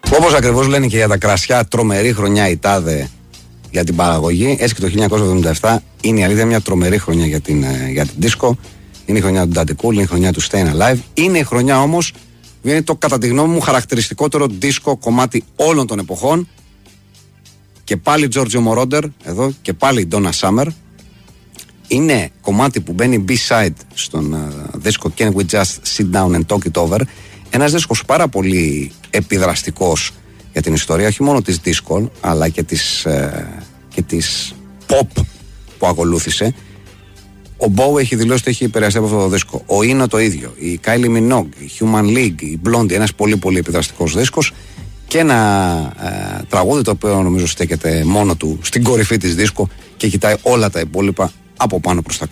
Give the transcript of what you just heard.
Όπως ακριβώς λένε και για τα κρασιά, τρομερή χρονιά η τάδε για την παραγωγή. Έτσι και το 1977 είναι η αλήθεια μια τρομερή χρονιά για την disco. Είναι η χρονιά του Daddy Cool, είναι η χρονιά του Stayin' Alive. Είναι η χρονιά όμως που είναι το κατά τη γνώμη μου χαρακτηριστικότερο disco κομμάτι όλων των εποχών. Και πάλι Giorgio Moroder εδώ και πάλι Donna Summer. Είναι κομμάτι που μπαίνει B-side στον δίσκο Can We Just Sit Down and Talk It Over. Ένας δίσκος πάρα πολύ επιδραστικός για την ιστορία, όχι μόνο της disco αλλά και της pop που ακολούθησε. Ο Bow έχει δηλώσει ότι έχει επηρεαστεί από αυτό το δίσκο. Ο Ίνο το ίδιο. Η Kylie Minogue, η Human League, η Blondie. Ένας πολύ πολύ επιδραστικός δίσκος. Και ένα τραγούδι το οποίο νομίζω στέκεται μόνο του στην κορυφή της δίσκο και κοιτάει όλα τα υπόλοιπα από πάνω προς τα κάτω.